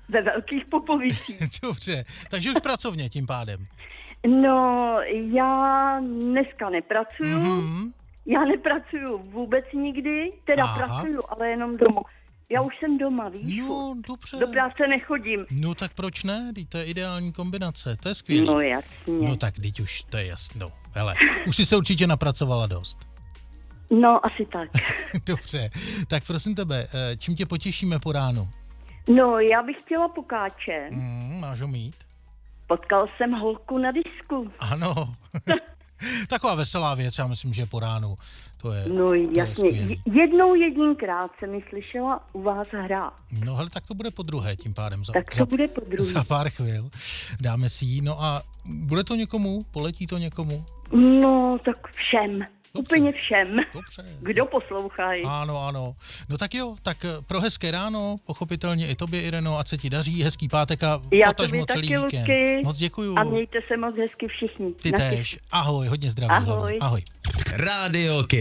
Ve Velkých Popovicích. Dobře, takže už pracovně tím pádem. No, já dneska nepracuju. Já nepracuju vůbec nikdy, teda pracuju, ale jenom doma. Já už jsem doma, víš? No, dobře. Do práce nechodím. No tak proč ne? To je ideální kombinace, to je skvělé. No jasně. No tak, teď už, to je jasno. Hele, už jsi se určitě napracovala dost. No, asi tak. Dobře, tak prosím tebe, čím tě potěšíme po ránu? No, já bych chtěla pokáče. Máš ho mít? Potkal jsem holku na disku. Ano. Taková veselá věc, já myslím, že po ránu. To je, no jasně, jednou jedinkrát jsem ji slyšela u vás hrát. No hele, tak to bude po druhé tím pádem. Tak to bude po druhé. Za pár chvil dáme si ji. No a bude to někomu? Poletí to někomu? No, tak všem. Dobře. Úplně všem. Dobře. Kdo poslouchají. Ano. No tak jo, tak pro hezké ráno, pochopitelně i tobě, Ireno, ať se ti daří, hezký pátek a potažmo celý víkend. Moc děkuju. A mějte se moc hezky všichni. Ty též. Ahoj, hodně zdraví. Ahoj. Ahoj. Rádio Kiss.